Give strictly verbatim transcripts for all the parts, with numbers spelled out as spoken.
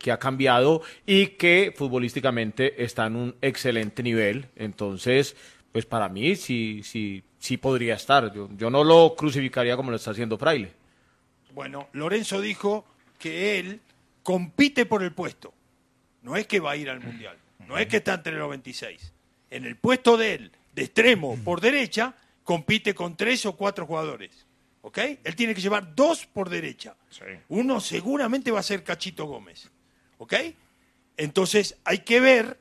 que ha cambiado y que futbolísticamente está en un excelente nivel. Entonces, pues para mí sí, sí, sí podría estar. Yo, yo no lo crucificaría como lo está haciendo Fraile. Bueno, Lorenzo dijo que él compite por el puesto. No es que va a ir al Mundial. No es que está entre los veintiséis. En el puesto de él, de extremo por derecha, compite con tres o cuatro jugadores. ¿Ok? Él tiene que llevar dos por derecha. Sí. Uno seguramente va a ser Cachito Gómez. ¿Ok? Entonces hay que ver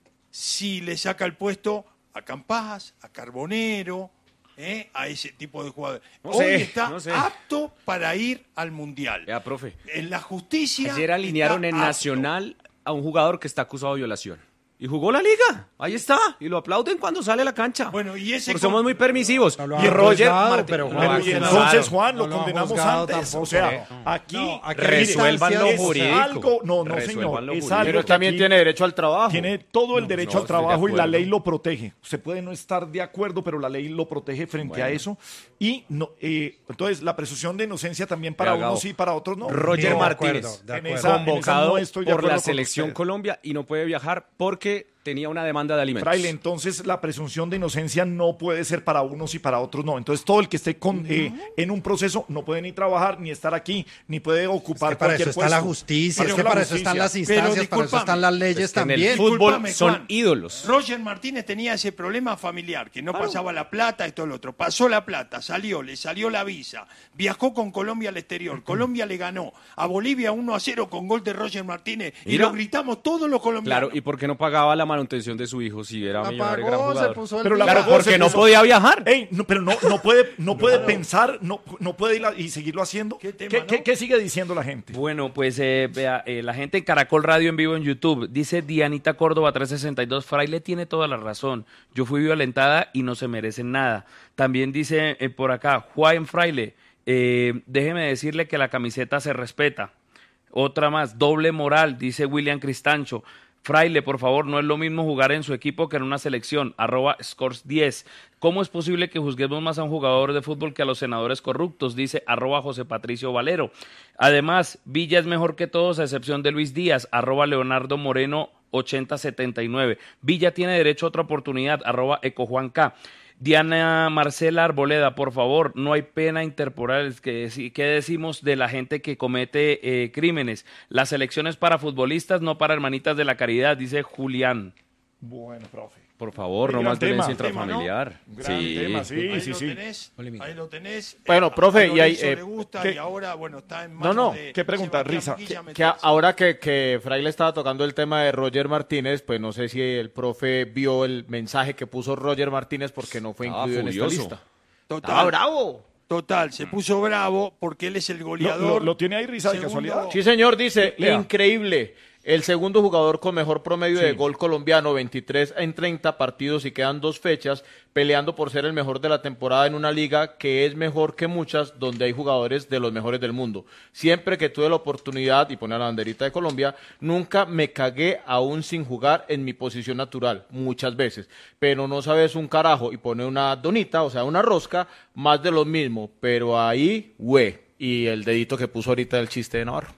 si le saca el puesto a Campás, a Carbonero, ¿eh? a ese tipo de jugadores. No Hoy sé, está no sé. apto para ir al Mundial. Ya, profe. En la justicia. Ayer alinearon en apto. Nacional a un jugador que está acusado de violación. Y jugó la liga, ahí está, y lo aplauden cuando sale a la cancha. Bueno, y ese Porque con... somos muy permisivos. No lo y han Roger juzgado, Martínez, pero no, Juan, Y claro. entonces, Juan, lo No lo han condenamos juzgado antes. tampoco. O sea, aquí, No, aquí resuelvan lo es jurídico. algo, no, no, Resuelvan señor, lo es jurídico. algo Pero que también aquí tiene derecho al trabajo. tiene todo el No, derecho no, al estoy de trabajo y la acuerdo. ley lo protege. Usted puede no estar de acuerdo, pero la ley lo protege frente Bueno. a eso. Y no, eh, entonces la presunción de inocencia también para Vea, unos Gabo. sí, para otros no. Roger No, de Martínez, acuerdo, de En acuerdo. esa- en esa convocado no estoy de por acuerdo la con selección usted. Colombia y no puede viajar porque tenía una demanda de alimentos. Fraile, entonces la presunción de inocencia no puede ser para unos y para otros no. Entonces todo el que esté con, eh, en un proceso no puede ni trabajar, ni estar aquí, ni puede ocupar Es que para cualquier eso está la puesto. justicia, Para es eso que la para eso están las justicia. instancias, Pero para eso están discúlpame, las leyes Es que en también. el fútbol Discúlpame, son Juan. ídolos. Roger Martínez tenía ese problema familiar, que no pasaba la plata, esto lo otro. Pasó la plata, salió, le salió la visa, viajó con Colombia al exterior. Colombia le ganó a Bolivia uno a cero con gol de Roger Martínez y Mira. lo gritamos todos los colombianos. Claro, ¿y por qué no pagaba la manutención de su hijo si era La millonario y gran pagó, se jugador? puso el Pero la plan. Claro, pagó, se porque no puso- podía viajar. Ey, no, pero no, no puede, no puede pensar, no, no puede ir a- y seguirlo haciendo. ¿Qué tema, ¿Qué, no? qué- qué sigue diciendo la gente? Bueno, pues eh, vea, eh, la gente en Caracol Radio en vivo en YouTube dice Dianita Córdoba trescientos sesenta y dos, Fraile tiene toda la razón. Yo fui violentada y no se merecen nada. También dice eh, por acá Juan Fraile, eh, déjeme decirle que la camiseta se respeta. Otra más, doble moral, dice William Cristancho. Fraile, por favor, no es lo mismo jugar en su equipo que en una selección, arroba scores diez. ¿Cómo es posible que juzguemos más a un jugador de fútbol que a los senadores corruptos? Dice arroba José Patricio Valero. Además, Villa es mejor que todos a excepción de Luis Díaz, arroba Leonardo Moreno ochenta setenta y nueve. Villa tiene derecho a otra oportunidad, arroba Ecojuan K. Diana Marcela Arboleda, por favor, no hay pena interporal. ¿Qué, qué decimos de la gente que comete eh, crímenes? Las elecciones para futbolistas, no para hermanitas de la caridad, dice Julián. Bueno, profe. Por favor, Qué no gran más violencia tema. intrafamiliar. Gran Sí. tema, sí, ahí sí, lo sí. tenés, ahí lo tenés. Bueno, Eh, profe, a y ahí, Lorenzo eh, le gusta ¿qué? y ahora, bueno, está en No, manos no, de ¿qué pregunta, Sebastián Risa? Villa Que meterse. ahora que, que Fraile estaba tocando el tema de Roger Martínez, pues no sé si el profe vio el mensaje que puso Roger Martínez porque no fue Estaba incluido en esta furioso. lista. Total, ¡Estaba bravo! total, se puso bravo porque él es el ¿Lo, goleador. lo- lo tiene ahí, Risa, de Segundo- casualidad? Sí, señor, dice, Lea. increíble. El segundo jugador con mejor promedio Sí. de gol colombiano, veintitrés en treinta partidos y quedan dos fechas, peleando por ser el mejor de la temporada en una liga que es mejor que muchas, donde hay jugadores de los mejores del mundo. Siempre que tuve la oportunidad, y pone la banderita de Colombia, nunca me cagué aún sin jugar en mi posición natural, muchas veces. Pero no sabes un carajo, y pone una donita, o sea, una rosca, más de lo mismo. Pero ahí, güey, y el dedito que puso ahorita del chiste de Navarro.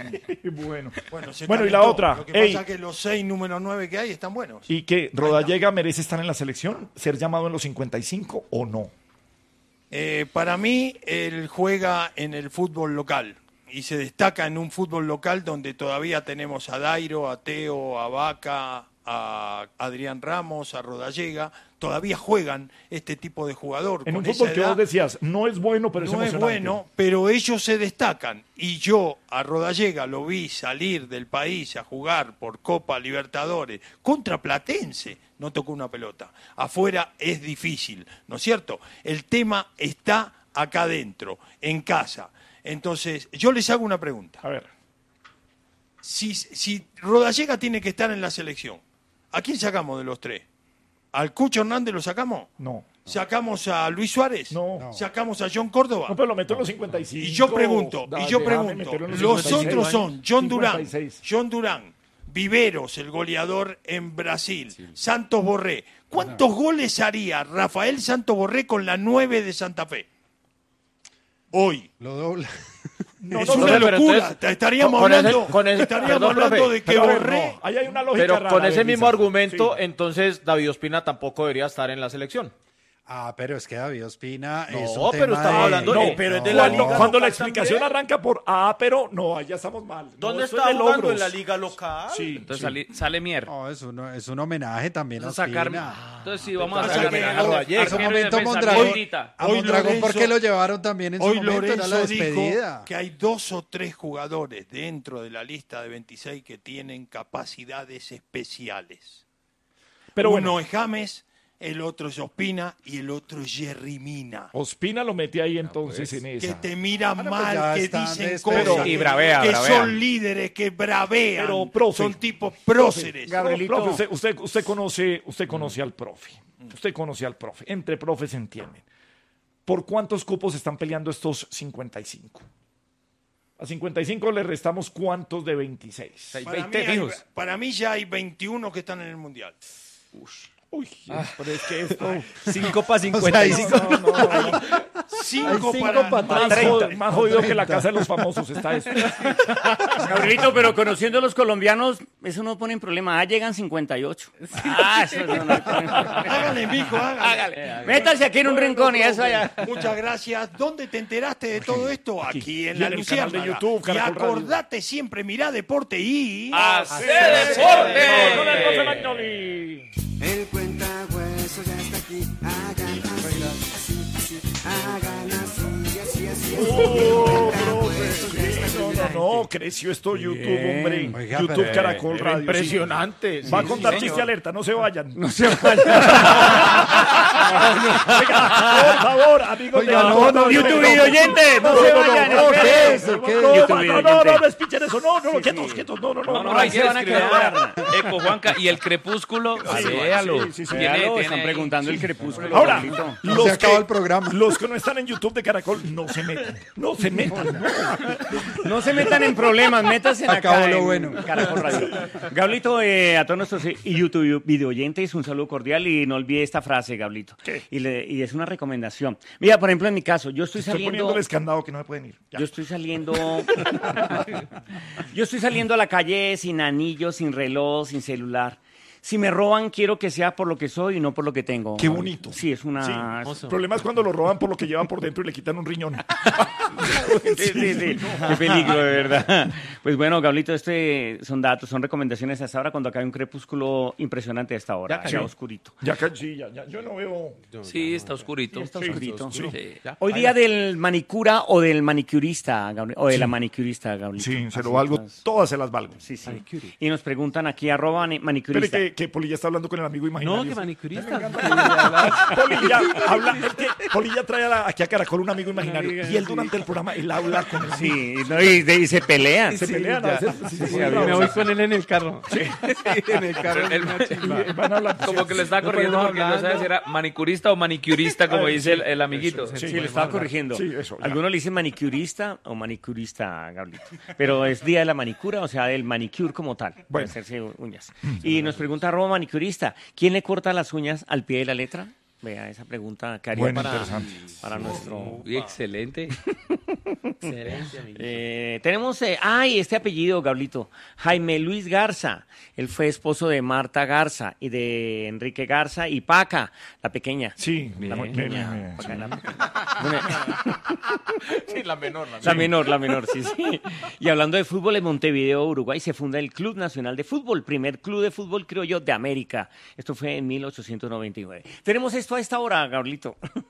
Bueno. Bueno, se Bueno, y la calentó. otra. Lo que Ey, pasa es que los seis número nueve que hay están buenos. ¿y que Rodallega merece estar en la selección? ¿Ser llamado en los cincuenta y cinco o no? Eh, para mí, él juega en el fútbol local y se destaca en un fútbol local donde todavía tenemos a Dairo, a Teo, a Vaca, a Adrián Ramos, a Rodallega. Todavía juegan este tipo de jugador. En con un esa fútbol que edad. vos decías, no es bueno, pero es No es emocionante. bueno, pero ellos se destacan. Y yo a Rodallega lo vi salir del país a jugar por Copa Libertadores contra Platense. No tocó una pelota. Afuera es difícil, ¿no es cierto? El tema está acá adentro, en casa. Entonces, yo les hago una pregunta. A ver, Si, si Rodallega tiene que estar en la selección, ¿a quién sacamos de los tres? ¿Al Cucho Hernández lo sacamos? no. ¿Sacamos a Luis Suárez? No. ¿Sacamos a John Córdoba? No, pero lo meto en los cincuenta y cinco. Y yo pregunto, Da- y yo déjame pregunto, meterlo en los cincuenta y seis. otros son John Durán, cincuenta y seis. John Durán, Viveros, el goleador en Brasil, Santos Borré. ¿Cuántos goles haría Rafael Santos Borré con la nueve de Santa Fe? Hoy. Lo dobla. No, es no, una pero locura. entonces, estaríamos con ese- hablando, con ese- estaríamos perdón, hablando profe, de que Pero a ver, Borré. no, ahí hay una lógica Pero rara, con ese de mismo Lizardo. argumento, Sí. entonces David Ospina tampoco debería estar en la selección. Ah, pero es que David Ospina No, es un pero tema estamos de- hablando- No, eh, pero es de cuando, la liga cuando la local explicación también. arranca por ah, pero no, ahí ya estamos mal. No, ¿Dónde esto está es de jugando logros. en la liga local? Sí, Entonces sí. sale, sale Mier. No, es un, es un homenaje también a Entonces, sacar- Ospina. Entonces sí, vamos a Entonces, sacar sacar a- a Vallejo. arquero En su de momento defensa, Mondragón, Mordita. a Hoy Mondragón, ¿por Lorenzo- qué lo llevaron también en su Hoy momento? Era la Lorenzo dijo despedida. que hay dos o tres jugadores dentro de la lista de veintiséis que tienen capacidades especiales. Pero Uno bueno, es James, el otro es Ospina y el otro es Jerry Mina. Ospina lo mete ahí entonces en Que esa. te miran Bueno, pues mal, ya que están dicen despedidos. cosas, Y bravea, que bravea. son líderes, que bravean, Pero, profe, son tipos próceres. No, profe, usted, usted, usted conoce, usted conoce al profe. Usted conoce al profe. Entre profes se entienden. ¿Por cuántos cupos están peleando estos cincuenta y cinco? A cincuenta y cinco le restamos cuántos de veintiséis. Hay Para mí, veinte hay- fijos. para mí ya hay veintiuno que están en el Mundial. Uy, pero es que esto... cinco para O sea, cincuenta ahí y sí- cinco. No, no, no, no. Cinco, cinco para, pa' para Más, treinta. jod- más jodido que la casa de los famosos está esto. Gabrielito, pero conociendo a los colombianos, eso no pone en problema. Ah, llegan cincuenta y ocho. Ah, eso no, no pone en problema. Hágale, mijo, hágale. Métase aquí en un rincón y eso allá. Muchas gracias. ¿Dónde te enteraste de todo esto? Aquí en Y la en el canal de Luciérnaga. YouTube, Y Caracol Radio. acordate siempre, mirá Deporte y... ¡Hace Con deporte! el profe Magnoli. El cuentahueso ya está aquí. Hagan así, así, así. Hagan así, así, así. Oh, profe, sí, no, no, no, creció esto YouTube, hombre. Oiga, YouTube pero- Caracol Radio. sí. Impresionante. Va a sí, contar sí, chiste señor. alerta, no se vayan. No se vayan. Por favor, amigos Oiga, de no, no, YouTube no, video oyente, no se vayan. no, esperen. ¿qué es eso? ¿Qué es No, eso? no, no, no, no, no escuchen eso, no, no, quietos, quietos, no, no, no, No, no, no, ahí se van a escribió quedar. Eco, Juanca, y el crepúsculo, Sí, véalo. sí, sí, sí. Tiene- Véalo, tiene están ahí. preguntando el crepúsculo. Ahora, Gabrielito. No los se acaba que- el programa. Los que no están en YouTube de Caracol, no se metan, no se metan, no. No se metan en problemas, métanse Acabó acá lo en bueno. Caracol Radio. Gablito, eh, a todos nuestros eh, YouTube video oyentes, un saludo cordial y no olvide esta frase, Gablito. ¿Qué? Y, le- y es una recomendación. Mira, por ejemplo, en mi caso, yo estoy Estoy saliendo... poniéndoles candado que no se pueden ir. Ya. Yo estoy saliendo. Yo estoy saliendo a la calle sin anillo, sin reloj, sin celular. Si me roban, quiero que sea por lo que soy y no por lo que tengo. Qué bonito. Sí, es una. Sí. El problema es cuando lo roban por lo que llevan por dentro y le quitan un riñón. Sí, sí, sí. Qué peligro, de verdad. Pues bueno, Gablito, este son datos, son recomendaciones hasta ahora cuando acá hay un crepúsculo impresionante a esta hora. Ya Ya, cayó. oscurito. Ya, ca- sí, ya, ya, yo no veo. Sí, está oscurito. Está Sí, oscurito. sí. Sí. Hoy día del manicura o del manicurista, Gabri- o de la manicurista, Gablito. Sí, se Así lo valgo, estás. todas se las valgo. Sí, sí. Y nos preguntan aquí, arroba mani- Espere manicurista. que, que Polilla está hablando con el amigo imaginario. No, que manicurista. Polilla habla, es que Polilla trae a la- aquí a Caracol un amigo imaginario y él durante el programa él habla con él. Sí, no, y, y se pelean. Se pelean a veces. Sí, sí, sí, a bravo. mí me voy con él en el carro. Sí, en el carro. El- Y van a hablar. Como que le estaba corrigiendo podemos porque no hablar, sabe ¿no? si era manicurista o manicurista, como Ay, dice sí, el, el amiguito. eso, Sí, sí, le bueno, estaba hablar. corrigiendo. Sí, eso, ya. Algunos le dicen manicurista o manicurista, Gablito. Pero es día de la manicura, o sea, del manicure como tal. Bueno. Bueno. Hacerse uñas. Y nos pregunta arroba manicurista, ¿quién le corta las uñas al pie de la letra? Vea, esa pregunta que haría Bueno, para, interesante. para nuestro... Uy, excelente. Excelente, amigo. Eh, tenemos, eh, ay, este apellido, Gablito, Jaime Luis Garza. Él fue esposo de Marta Garza y de Enrique Garza y Paca, la pequeña. Sí, La bien, pequeña. bien, bien, Paca, sí. la pequeña. Bueno, Sí, la menor. La la menor, la menor, sí, sí. Y hablando de fútbol, en Montevideo, Uruguay, se funda el Club Nacional de Fútbol, primer club de fútbol criollo de América. Esto fue en mil ochocientos noventa y nueve. Tenemos esto a esta hora, Gablito.